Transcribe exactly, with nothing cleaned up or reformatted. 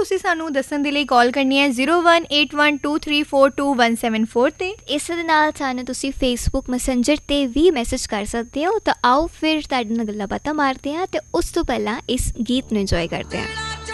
ਤੁਸੀਂ ਸਾਨੂੰ ਦੱਸਣ ਦੇ ਲਈ ਕਾਲ ਕਰਨੀ ਹੈ zero one eight one two three four two one seven four 'ਤੇ। ਇਸ ਦੇ ਨਾਲ ਸਾਨੂੰ ਤੁਸੀਂ ਫੇਸਬੁੱਕ ਮੈਸੇਂਜਰ 'ਤੇ ਵੀ ਮੈਸੇਜ ਕਰ ਸਕਦੇ ਹੋ। ਤਾਂ ਆਓ ਫਿਰ ਤੁਹਾਡੇ ਨਾਲ ਗੱਲਾਂ ਬਾਤਾਂ ਮਾਰਦੇ ਹਾਂ ਅਤੇ ਉਸ ਤੋਂ ਪਹਿਲਾਂ ਇਸ ਗੀਤ ਨੂੰ ਇੰਜੋਏ ਕਰਦੇ ਹਾਂ।